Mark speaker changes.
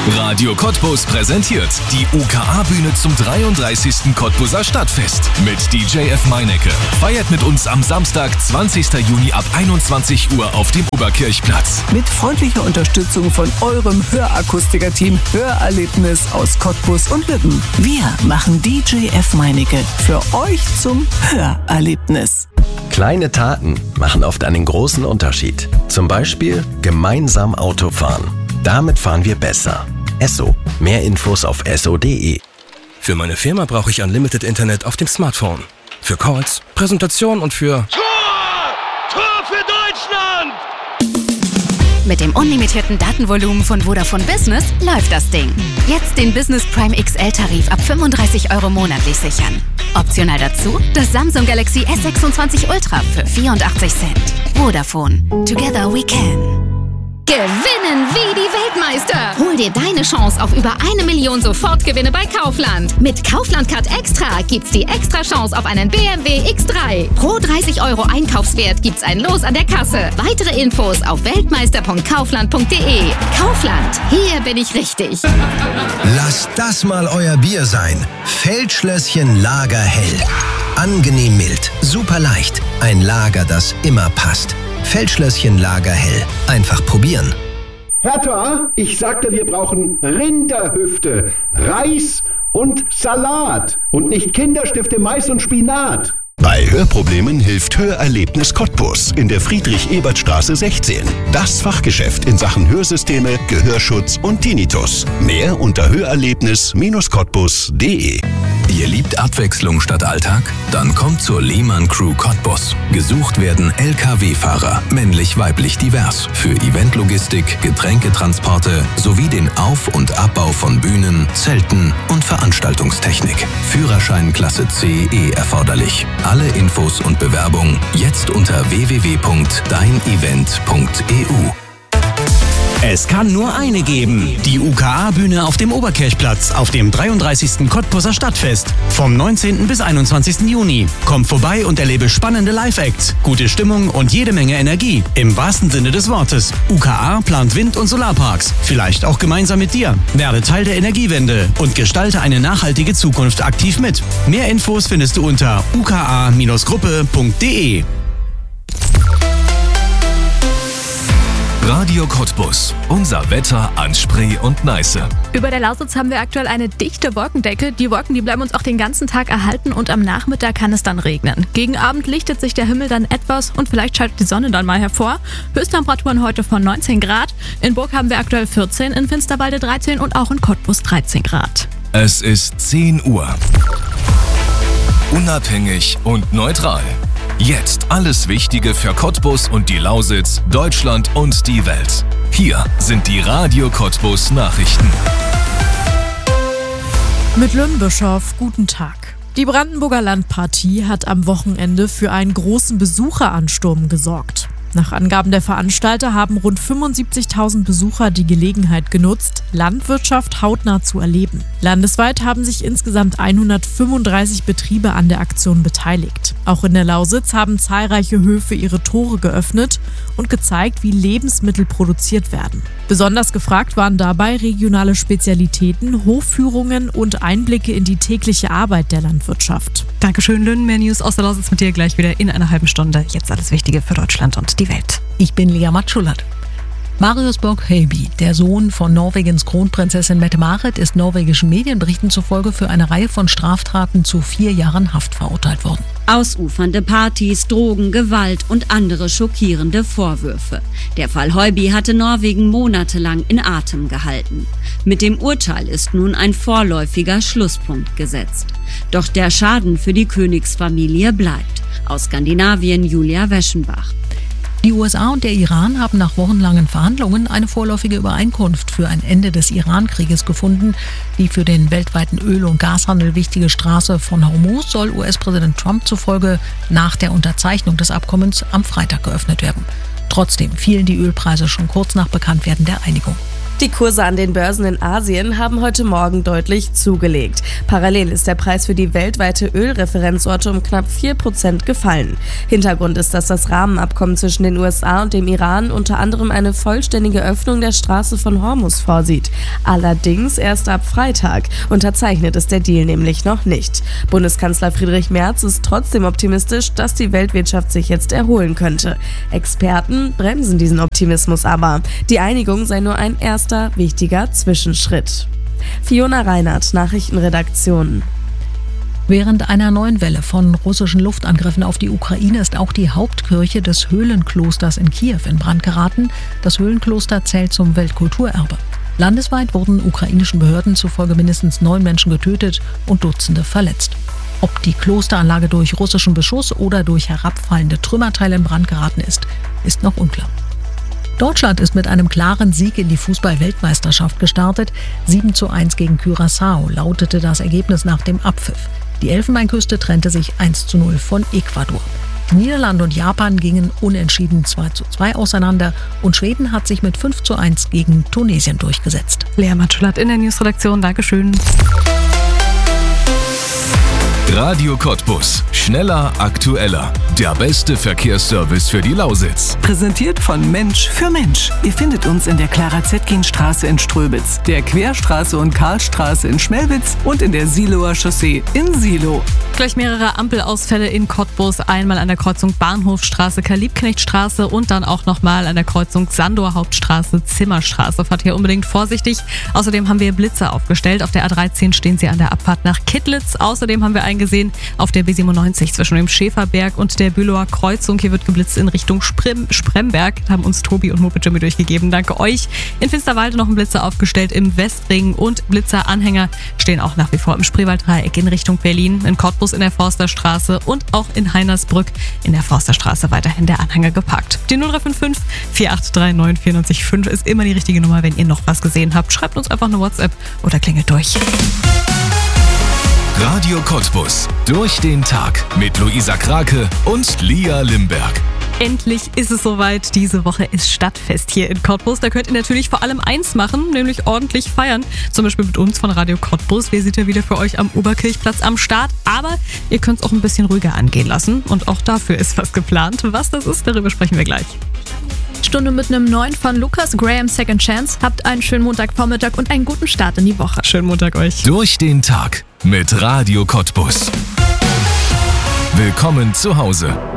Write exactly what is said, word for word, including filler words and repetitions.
Speaker 1: Radio Cottbus präsentiert die U K A-Bühne zum dreiunddreißigsten Cottbuser Stadtfest mit D J F Meinecke. Feiert mit uns am Samstag, zwanzigsten Juni ab einundzwanzig Uhr auf dem Oberkirchplatz.
Speaker 2: Mit freundlicher Unterstützung von eurem Hörakustiker-Team Hörerlebnis aus Cottbus und Lübben. Wir machen D J F Meinecke für euch zum Hörerlebnis.
Speaker 3: Kleine Taten machen oft einen großen Unterschied. Zum Beispiel gemeinsam Auto fahren. Damit fahren wir besser. Esso. Mehr Infos auf esso punkt de.
Speaker 4: Für meine Firma brauche ich Unlimited Internet auf dem Smartphone. Für Calls, Präsentation und für...
Speaker 5: Tor! Tor für Deutschland!
Speaker 6: Mit dem unlimitierten Datenvolumen von Vodafone Business läuft das Ding. Jetzt den Business Prime X L-Tarif ab fünfunddreißig Euro monatlich sichern. Optional dazu das Samsung Galaxy S sechsundzwanzig Ultra für vierundachtzig Cent. Vodafone. Together we can. Gewinnen wie die Weltmeister! Hol dir deine Chance auf über eine Million Sofortgewinne bei Kaufland. Mit Kaufland Card Extra gibt's die extra Chance auf einen B M W X drei. Pro dreißig Euro Einkaufswert gibt's ein Los an der Kasse. Weitere Infos auf weltmeister punkt kaufland punkt de. Kaufland, hier bin ich richtig.
Speaker 7: Lasst das mal euer Bier sein. Feldschlösschen Lager Hell. Angenehm mild, super leicht. Ein Lager, das immer passt. Feldschlösschen Lager Hell. Einfach probieren.
Speaker 8: Hertha, ich sagte, wir brauchen Rinderhüfte, Reis und Salat und nicht Kinderstifte, Mais und Spinat.
Speaker 9: Bei Hörproblemen hilft Hörerlebnis Cottbus in der Friedrich-Ebert-Straße sechzehn. Das Fachgeschäft in Sachen Hörsysteme, Gehörschutz und Tinnitus. Mehr unter hörerlebnis Cottbus punkt de.
Speaker 1: Ihr liebt Abwechslung statt Alltag? Dann kommt zur Lehmann Crew Cottbus. Gesucht werden L K W-Fahrer, männlich-weiblich divers, für Eventlogistik, Getränketransporte sowie den Auf- und Abbau von Bühnen, Zelten und Veranstaltungstechnik. Führerschein Klasse C E erforderlich. Alle Infos und Bewerbung jetzt unter w w w punkt dein event punkt e u.
Speaker 10: Es kann nur eine geben. Die U K A-Bühne auf dem Oberkirchplatz auf dem dreiunddreißigsten Cottbuser Stadtfest. Vom neunzehnten bis einundzwanzigsten Juni. Komm vorbei und erlebe spannende Live-Acts, gute Stimmung und jede Menge Energie. Im wahrsten Sinne des Wortes. U K A plant Wind- und Solarparks. Vielleicht auch gemeinsam mit dir. Werde Teil der Energiewende und gestalte eine nachhaltige Zukunft aktiv mit. Mehr Infos findest du unter u k a Gruppe punkt de.
Speaker 1: Radio Cottbus. Unser Wetter an Spree und Neiße.
Speaker 11: Über der Lausitz haben wir aktuell eine dichte Wolkendecke. Die Wolken, die bleiben uns auch den ganzen Tag erhalten und am Nachmittag kann es dann regnen. Gegen Abend lichtet sich der Himmel dann etwas und vielleicht schaltet die Sonne dann mal hervor. Höchsttemperaturen heute von neunzehn Grad. In Burg haben wir aktuell vierzehn, in Finsterwalde dreizehn und auch in Cottbus dreizehn Grad.
Speaker 1: Es ist zehn Uhr. Unabhängig und neutral. Jetzt alles Wichtige für Cottbus und die Lausitz, Deutschland und die Welt. Hier sind die Radio Cottbus Nachrichten.
Speaker 12: Mit Lümbischof, guten Tag. Die Brandenburger Landpartie hat am Wochenende für einen großen Besucheransturm gesorgt. Nach Angaben der Veranstalter haben rund fünfundsiebzigtausend Besucher die Gelegenheit genutzt, Landwirtschaft hautnah zu erleben. Landesweit haben sich insgesamt hundertfünfunddreißig Betriebe an der Aktion beteiligt. Auch in der Lausitz haben zahlreiche Höfe ihre Tore geöffnet und gezeigt, wie Lebensmittel produziert werden. Besonders gefragt waren dabei regionale Spezialitäten, Hofführungen und Einblicke in die tägliche Arbeit der Landwirtschaft.
Speaker 13: Dankeschön, Lynn. Mehr News aus der Lausitz mit dir gleich wieder in einer halben Stunde. Jetzt alles Wichtige für Deutschland und die Welt.
Speaker 14: Ich bin Lea Matschulat. Marius Borg-Heiby, der Sohn von Norwegens Kronprinzessin Mette-Marit, ist norwegischen Medienberichten zufolge für eine Reihe von Straftaten zu vier Jahren Haft verurteilt worden.
Speaker 15: Ausufernde Partys, Drogen, Gewalt und andere schockierende Vorwürfe. Der Fall Heiby hatte Norwegen monatelang in Atem gehalten. Mit dem Urteil ist nun ein vorläufiger Schlusspunkt gesetzt. Doch der Schaden für die Königsfamilie bleibt. Aus Skandinavien Julia Weschenbach.
Speaker 14: Die U S A und der Iran haben nach wochenlangen Verhandlungen eine vorläufige Übereinkunft für ein Ende des Iran-Krieges gefunden. Die für den weltweiten Öl- und Gashandel wichtige Straße von Hormuz soll U S-Präsident Trump zufolge nach der Unterzeichnung des Abkommens am Freitag geöffnet werden. Trotzdem fielen die Ölpreise schon kurz nach Bekanntwerden der Einigung.
Speaker 16: Die Kurse an den Börsen in Asien haben heute Morgen deutlich zugelegt. Parallel ist der Preis für die weltweite Ölreferenzsorte um knapp vier Prozent gefallen. Hintergrund ist, dass das Rahmenabkommen zwischen den U S A und dem Iran unter anderem eine vollständige Öffnung der Straße von Hormuz vorsieht. Allerdings erst ab Freitag. Unterzeichnet ist der Deal nämlich noch nicht. Bundeskanzler Friedrich Merz ist trotzdem optimistisch, dass die Weltwirtschaft sich jetzt erholen könnte. Experten bremsen diesen Optimismus aber. Die Einigung sei nur ein erster wichtiger Zwischenschritt. Fiona Reinhardt, Nachrichtenredaktion.
Speaker 14: Während einer neuen Welle von russischen Luftangriffen auf die Ukraine ist auch die Hauptkirche des Höhlenklosters in Kiew in Brand geraten. Das Höhlenkloster zählt zum Weltkulturerbe. Landesweit wurden ukrainischen Behörden zufolge mindestens neun Menschen getötet und Dutzende verletzt. Ob die Klosteranlage durch russischen Beschuss oder durch herabfallende Trümmerteile in Brand geraten ist, ist noch unklar. Deutschland ist mit einem klaren Sieg in die Fußball-Weltmeisterschaft gestartet. sieben zu eins gegen Curaçao lautete das Ergebnis nach dem Abpfiff. Die Elfenbeinküste trennte sich eins zu null von Ecuador. Die Niederlande und Japan gingen unentschieden zwei zu zwei auseinander und Schweden hat sich mit fünf zu eins gegen Tunesien durchgesetzt.
Speaker 13: Lea Matschulat in der Newsredaktion, Dankeschön.
Speaker 1: Radio Cottbus. Schneller, aktueller. Der beste Verkehrsservice für die Lausitz.
Speaker 2: Präsentiert von Mensch für Mensch. Ihr findet uns in der Clara-Zetkin-Straße in Ströbitz, der Querstraße und Karlstraße in Schmelwitz und in der Siloer Chaussee in Silo.
Speaker 13: Gleich mehrere Ampelausfälle in Cottbus. Einmal an der Kreuzung Bahnhofstraße, Karl-Liebknecht-Straße und dann auch nochmal an der Kreuzung Sandor Hauptstraße, Zimmerstraße. Fahrt hier unbedingt vorsichtig. Außerdem haben wir Blitzer aufgestellt. Auf der A dreizehn stehen sie an der Abfahrt nach Kittlitz. Außerdem haben wir einen gesehen auf der B siebenundneunzig zwischen dem Schäferberg und der Bülauer Kreuzung. Hier wird geblitzt in Richtung Sprem, Spremberg. Da haben uns Tobi und Moped Jimmy durchgegeben. Danke euch. In Finsterwalde noch ein Blitzer aufgestellt im Westring und Blitzeranhänger stehen auch nach wie vor im Spreewalddreieck in Richtung Berlin. In Cottbus in der Forsterstraße und auch in Heinersbrück in der Forsterstraße weiterhin der Anhänger geparkt. Die null drei fünf fünf, vier acht drei neun, vier neun fünf ist immer die richtige Nummer, wenn ihr noch was gesehen habt. Schreibt uns einfach eine WhatsApp oder klingelt durch.
Speaker 1: Radio Cottbus. Durch den Tag mit Luisa Krake und Lia Limberg.
Speaker 13: Endlich ist es soweit. Diese Woche ist Stadtfest hier in Cottbus. Da könnt ihr natürlich vor allem eins machen, nämlich ordentlich feiern. Zum Beispiel mit uns von Radio Cottbus. Wir sind ja wieder für euch am Oberkirchplatz am Start. Aber ihr könnt es auch ein bisschen ruhiger angehen lassen. Und auch dafür ist was geplant. Was das ist, darüber sprechen wir gleich.
Speaker 11: Stunde mit einem neuen von Lukas Graham Second Chance. Habt einen schönen Montagvormittag und einen guten Start in die Woche.
Speaker 13: Schönen Montag euch.
Speaker 1: Durch den Tag mit Radio Cottbus. Willkommen zu Hause.